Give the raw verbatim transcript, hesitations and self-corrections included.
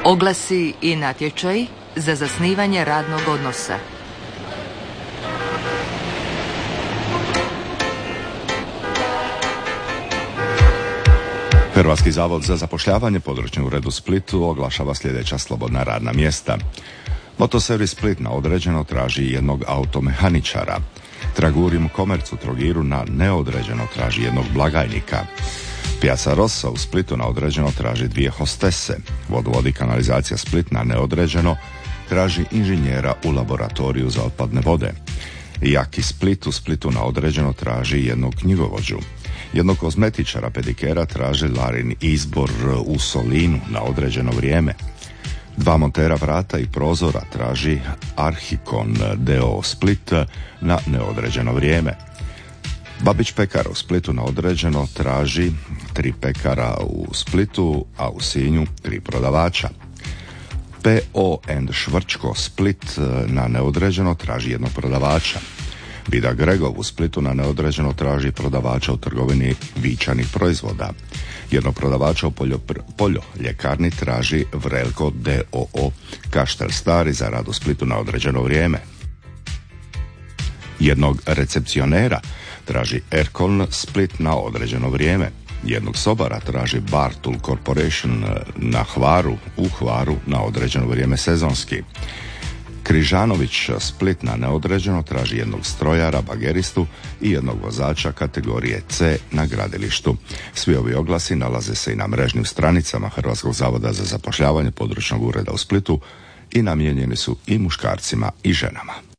Oglasi i natječaj za zasnivanje radnog odnosa. Hrvatski zavod za zapošljavanje područni ured u Splitu oglašava sljedeća slobodna radna mjesta. Motoservis Split na određeno traži jednog automehaničara. Tragurim Komerc u Trogiru na neodređeno traži jednog blagajnika. Piazza Rossa u Splitu na određeno traži dvije hostese. Vodovod i kanalizacija Split na neodređeno traži inženjera u laboratoriju za otpadne vode. Jaki Split u Splitu na određeno traži jednog knjigovođu. Jednog kozmetičara pedikera traži Larin izbor u Solinu na određeno vrijeme. Dva montera vrata i prozora traži Arhikon d o o Split na neodređeno vrijeme. Babić pekara u Splitu na određeno traži tri pekara u Splitu, a u Sinju tri prodavača. P O and Švrčko Split na neodređeno traži jednog prodavača. Vida Gregov u Splitu na neodređeno traži prodavača u trgovini vičanih proizvoda. Jednog prodavača u poljo, poljo ljekarni traži Vrelko d o o Kaštel Stari za rad u Splitu na određeno vrijeme. Jednog recepcionera traži Erkon Split na određeno vrijeme. Jednog sobara traži Bartul Corporation na Hvaru, u Hvaru na određeno vrijeme sezonski. Križanović Split na neodređeno traži jednog strojara, bageristu i jednog vozača kategorije C na gradilištu. Svi ovi oglasi nalaze se i na mrežnim stranicama Hrvatskog zavoda za zapošljavanje područnog ureda u Splitu i namijenjeni su i muškarcima i ženama.